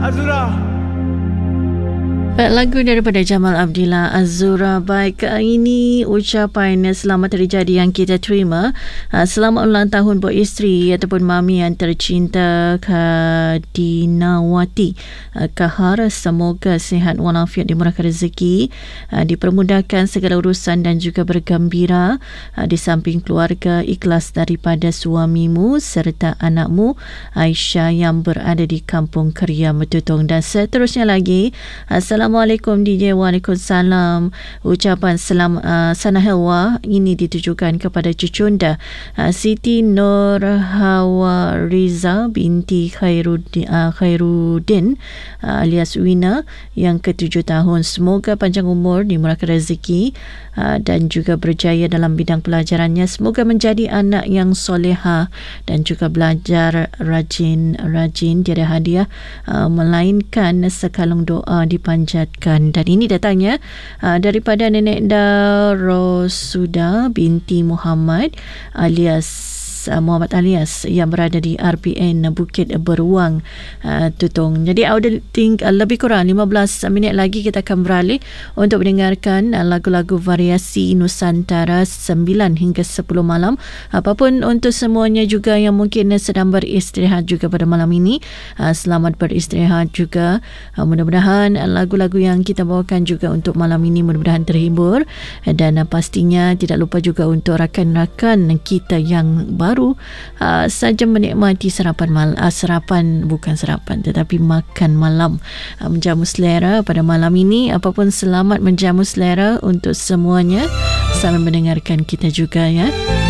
Azura. Lagu daripada Jamal Abdillah, Azura. Baik, ini ucapan selamat hari jadi yang kita terima. Selamat ulang tahun buat isteri ataupun mami yang tercinta Kadinawati Kahar. Semoga sihat walafiat, dimurahkan rezeki, dipermudahkan segala urusan dan juga bergembira di samping keluarga, ikhlas daripada suamimu serta anakmu Aisyah yang berada di Kampung Keria Metutong. Dan seterusnya lagi, Assalamualaikum DJ. Waalaikumsalam. Ucapan Sana Helwa ini ditujukan kepada cucunda Siti Nur Hawa Riza binti Khairuddin alias Wina yang ke-7 tahun. Semoga panjang umur, dimurahkan rezeki dan juga berjaya dalam bidang pelajarannya. Semoga menjadi anak yang soleha dan juga belajar rajin. Tiada hadiah melainkan sekalung doa dipanjatkan. Dan ini datangnya daripada Nenek Darosuda binti Muhammad alias yang berada di RPN Bukit Beruang Tutong. Jadi lebih kurang 15 minit lagi kita akan beralih untuk mendengarkan lagu-lagu variasi Nusantara 9 hingga 10 malam. Apapun untuk semuanya juga yang mungkin sedang beristirahat juga pada malam ini, selamat beristirahat juga. Mudah-mudahan lagu-lagu yang kita bawakan juga untuk malam ini mudah-mudahan terhibur, dan pastinya tidak lupa juga untuk rakan-rakan kita yang baru saja menikmati sarapan tetapi makan malam, menjamu selera pada malam ini. Apapun, selamat menjamu selera untuk semuanya sambil mendengarkan kita juga ya.